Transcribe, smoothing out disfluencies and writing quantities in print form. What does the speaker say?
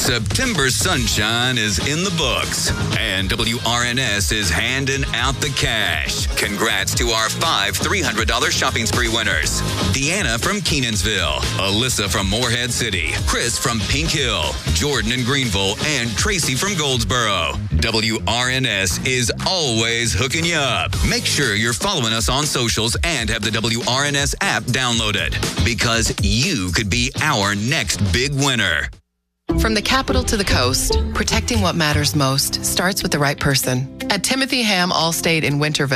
September sunshine is in the books, and WRNS is handing out the cash. Congrats to our 5 $300 shopping spree winners. Deanna from Kenansville, Alyssa from Morehead City, Chris from Pink Hill, Jordan in Greenville, and Tracy from Goldsboro. WRNS is always hooking you up. Make sure you're following us on socials and have the WRNS app downloaded, because you could be our next big winner. From the capital to the coast, protecting what matters most starts with the right person. At Timothy Ham Allstate in Winterville,